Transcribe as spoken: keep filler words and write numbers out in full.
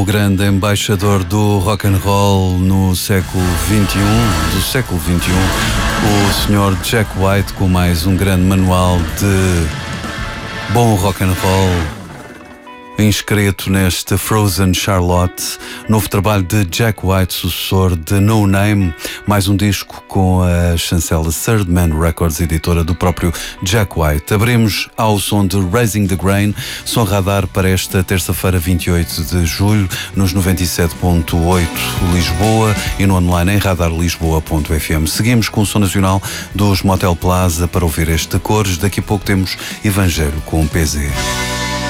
O grande embaixador do rock and roll no século vinte e um, do século vinte e um, o senhor Jack White, com mais um grande manual de bom rock and roll, inscrito neste Frozen Charlotte, novo trabalho de Jack White, sucessor de No Name, mais um disco com a chancela Third Man Records, editora do próprio Jack White. Abrimos ao som de Raising the Grain, som radar para esta terça-feira, vinte e oito de julho, nos noventa e sete ponto oito Lisboa e no online em radar lisboa ponto f m. Seguimos com o som nacional dos Motel Plaza para ouvir este de cores. Daqui a pouco temos Evangelho com o P Z.